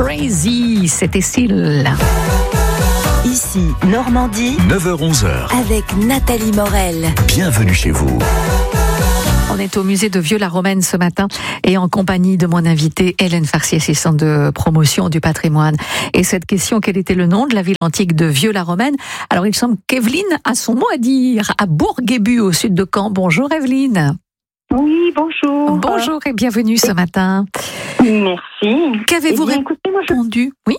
Crazy, c'était Syl. Ici, Normandie, 9h-11h. avec Nathalie Morel. Bienvenue chez vous. On est au musée de Vieux-la-Romaine ce matin et en compagnie de mon invitée Hélène Farcy, assistante de promotion du patrimoine. Et cette question, quel était le nom de la ville antique de Vieux-la-Romaine? Alors il semble qu'Evelyne a son mot à dire à Bourguébu au sud de Caen. Bonjour Evelyne. Oui, bonjour. Bonjour et bienvenue ce matin. Merci. Qu'avez-vous écoutez, moi, répondu? Oui.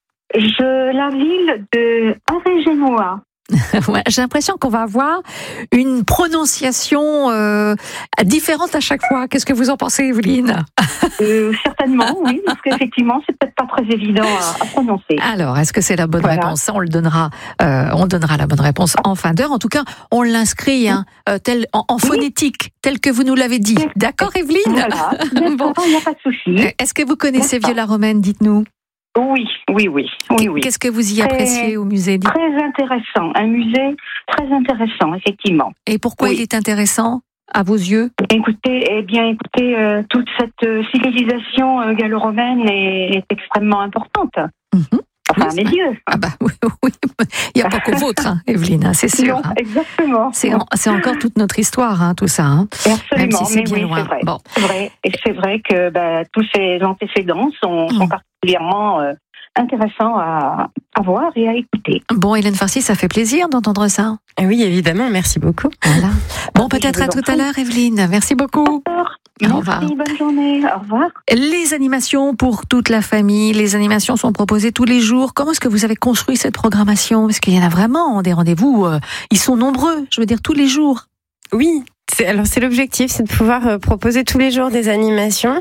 la ville de Avé-Génois. Ouais, j'ai l'impression qu'on va avoir une prononciation différente à chaque fois. Qu'est-ce que vous en pensez, Evelyne? Certainement, oui, parce qu'effectivement, c'est peut-être pas très évident à prononcer. Alors, est-ce que c'est la bonne Voilà. réponse? Ça, on donnera la bonne réponse en fin d'heure. En tout cas, on l'inscrit en phonétique, tel que vous nous l'avez dit. D'accord, Evelyne? Voilà, Bon. il n'y a pas de souci. Est-ce que vous connaissez D'accord. Vieux-la-Romaine? Dites-nous. Oui. Qu'est-ce que vous y appréciez au musée? Très intéressant, un musée très intéressant, effectivement. Et pourquoi Oui. il est intéressant à vos yeux? Écoutez, toute cette civilisation gallo-romaine est extrêmement importante. Enfin, à mes yeux. Ah bah oui. Il n'y a pas qu'au vôtre, Evelyne, c'est sûr. Non, exactement. C'est encore toute notre histoire, tout ça. Absolument, Même si c'est mais bien oui, loin. c'est vrai. Bon. C'est vrai. Et c'est vrai que tous ces antécédents sont particulièrement intéressants à voir et à écouter. Bon, Hélène Farcy, ça fait plaisir d'entendre ça. Oui, évidemment, merci beaucoup. Voilà. Bon, Je peut-être vous à en tout à prie. l'heure, Evelyne. Merci beaucoup. Au revoir. Merci, bonne journée. Au revoir. Les animations pour toute la famille, les animations sont proposées tous les jours. Comment est-ce que vous avez construit cette programmation? Parce qu'il y en a vraiment des rendez-vous, ils sont nombreux, je veux dire tous les jours. Oui. C'est l'objectif, c'est de pouvoir proposer tous les jours des animations.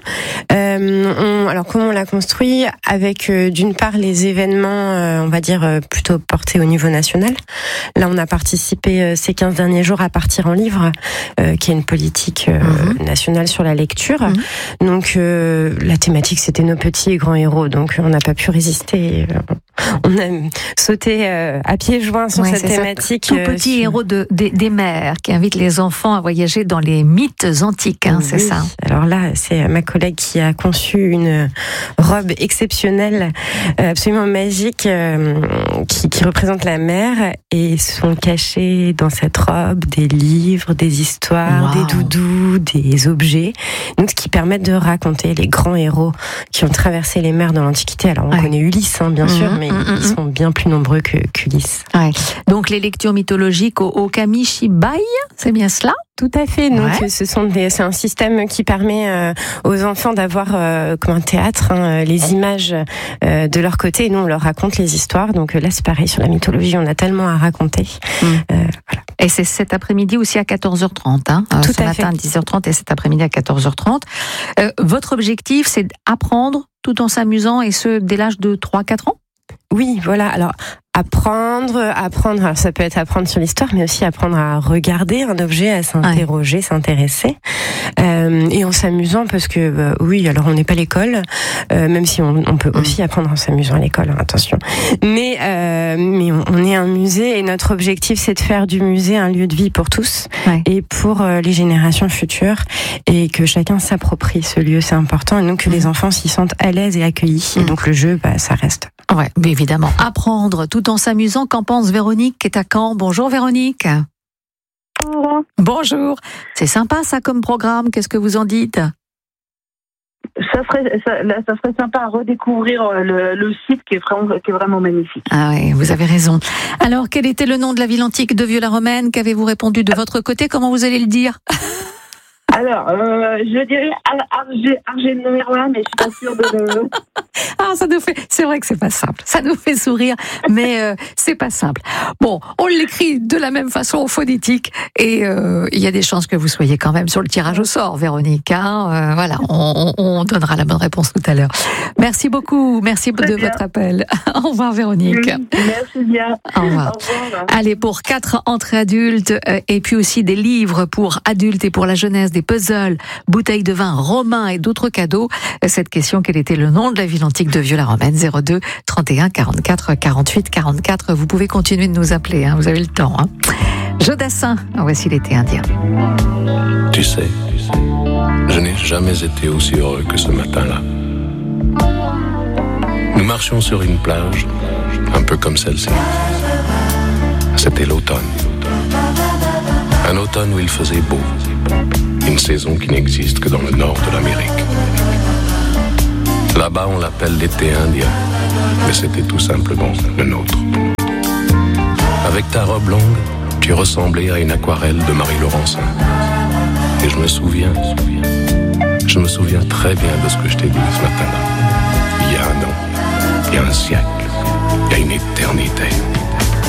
Alors comment on l'a construit? Avec d'une part les événements, on va dire plutôt portés au niveau national. Là, on a participé ces 15 derniers jours à Partir en livre, qui est une politique nationale sur la lecture. Donc la thématique, c'était nos petits et grands héros. Donc on n'a pas pu résister. On a sauté à pieds joints sur cette thématique. Tout petit héros des mers qui invite les enfants à voyager dans les mythes antiques, c'est ça. Alors là, c'est ma collègue qui a conçu une robe exceptionnelle, absolument magique, qui représente la mer, et sont cachés dans cette robe des livres, des histoires, des doudous, des objets, donc ce qui permet de raconter les grands héros qui ont traversé les mers dans l'Antiquité. Alors on connaît Ulysse, bien sûr, mais ils sont bien plus nombreux qu'Ulysse. Ouais. Donc les lectures mythologiques au Kamishibai, c'est bien cela? Tout à fait. Donc, c'est un système qui permet aux enfants d'avoir comme un théâtre les images de leur côté, et nous on leur raconte les histoires. Donc là c'est pareil, sur la mythologie, on a tellement à raconter. Voilà. Et c'est cet après-midi aussi à 14h30. Tout ce à matin à 10h30 et cet après-midi à 14h30. Votre objectif, c'est d'apprendre tout en s'amusant, et ce dès l'âge de 3-4 ans? Oui, voilà. Alors apprendre. Alors ça peut être apprendre sur l'histoire, mais aussi apprendre à regarder un objet, à s'interroger, s'intéresser, et en s'amusant, parce que oui, alors on n'est pas l'école, même si on peut aussi apprendre en s'amusant à l'école, attention. Mais on est un musée, et notre objectif, c'est de faire du musée un lieu de vie pour tous, et pour les générations futures, et que chacun s'approprie ce lieu, c'est important, et donc que les enfants s'y sentent à l'aise et accueillis. Et donc le jeu, ça reste. Ouais, mais évidemment. Apprendre tout en s'amusant. Qu'en pense Véronique, qui est à Caen? Bonjour Véronique. Bonjour. C'est sympa ça comme programme. Qu'est-ce que vous en dites? Ça serait sympa à redécouvrir le site qui est vraiment magnifique. Ah oui, vous avez raison. Alors, quel était le nom de la ville antique de Vieux-la-Romaine? Qu'avez-vous répondu de votre côté? Comment vous allez le dire? Alors, je dirais Argénois, mais je suis pas sûre de le... Ah, c'est vrai que c'est pas simple. Ça nous fait sourire, mais c'est pas simple. Bon, on l'écrit de la même façon en phonétique, et il y a des chances que vous soyez quand même sur le tirage au sort, Véronique. Voilà, on donnera la bonne réponse tout à l'heure. Merci beaucoup, merci de votre appel. Au revoir, Véronique. Merci bien. Au revoir. Au revoir. Allez, pour 4 entrées adultes, et puis aussi des livres pour adultes et pour la jeunesse, des puzzles, bouteilles de vin romain et d'autres cadeaux. Cette question, quel était le nom de la ville antique de Vieux-la-Romaine? 02 31 44 48 44. Vous pouvez continuer de nous appeler, vous avez le temps. Jodassin, voici l'été indien. Tu sais, je n'ai jamais été aussi heureux que ce matin-là. marchions sur une plage, un peu comme celle-ci. C'était l'automne. Un automne où il faisait beau. Une saison qui n'existe que dans le nord de l'Amérique. Là-bas, on l'appelle l'été indien, mais c'était tout simplement le nôtre. Avec ta robe longue, tu ressemblais à une aquarelle de Marie Laurencin. Et je me souviens très bien de ce que je t'ai dit ce matin-là. Il y a un an, il y a un siècle, il y a une éternité.